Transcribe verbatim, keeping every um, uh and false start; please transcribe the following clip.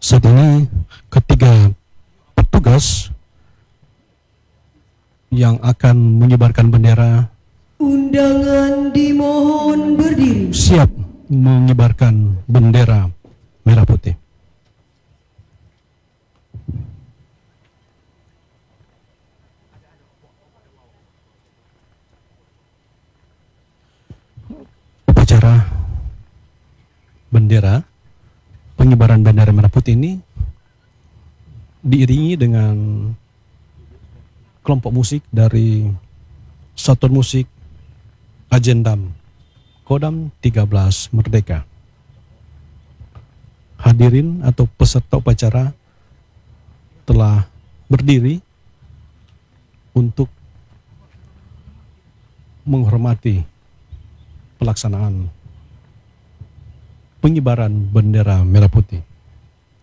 Saat ini ketiga petugas yang akan mengibarkan bendera undangan dimohon berdiri. Siap mengibarkan bendera merah putih. Upacara bendera, pengibaran bendera merah putih ini diiringi dengan kelompok musik dari Satuan Musik Ajendam Kodam tiga belas Merdeka. Hadirin atau peserta upacara telah berdiri untuk menghormati pelaksanaan pengibaran bendera merah putih.